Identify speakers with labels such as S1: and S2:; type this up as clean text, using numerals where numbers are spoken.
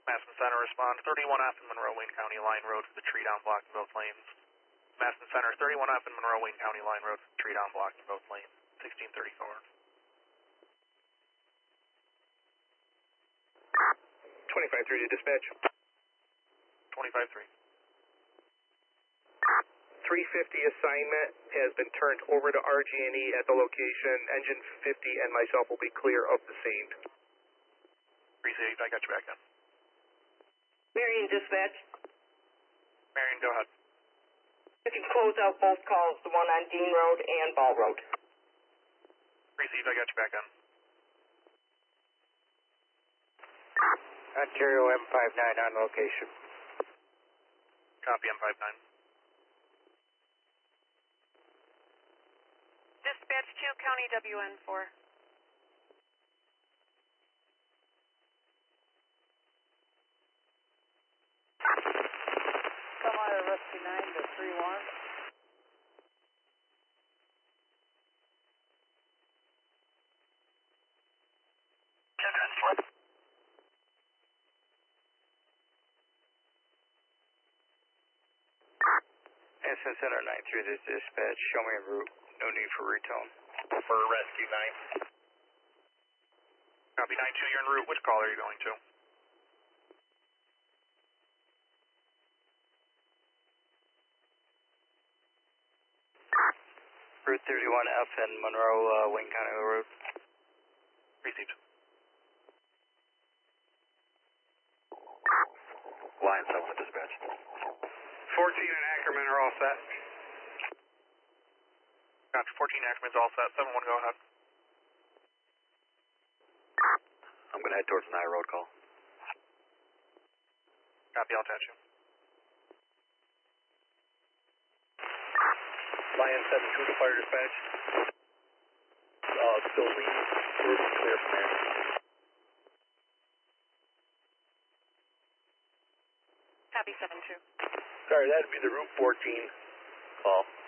S1: Maston Center, respond 31F in Monroe, Wayne County Line Road for the tree down blocking both lanes. Maston Center, 31F in Monroe, Wayne County Line Road for the tree down blocking both lanes. 1634.
S2: 25-3 to dispatch.
S1: 25-3.
S2: 350 assignment has been turned over to RG&E at the location. Engine 50 and myself will be clear of the scene.
S1: Appreciate it. I got you back in.
S3: Marion dispatch.
S1: Marion, go ahead.
S3: If you close out both calls, the one on Dean Road and Ball Road.
S1: Received. I got you back in.
S2: Ontario M59 on location.
S1: Copy M59.
S4: Dispatch 2, County WN4.
S5: Come on, Rescue 9 to 3-1.
S2: Maston Center 9-3 to dispatch. Show me a route. No need for retone.
S1: For Rescue 9. Copy 9-2, you're en route. Which call are you going to?
S2: Route 31F in Monroe, Wayne County Road.
S1: Received.
S2: Line 7 with dispatch. 14 and Ackerman are all set.
S1: Gotcha. 14 Ackerman's all set. 7-1, go ahead.
S2: I'm going to head towards an I road call.
S1: Copy, I'll attach you.
S2: Lion 7-2 to fire dispatch. Still lean. We're clear from there.
S4: Copy 7-2.
S2: Sorry, that'd be the Route 14 call.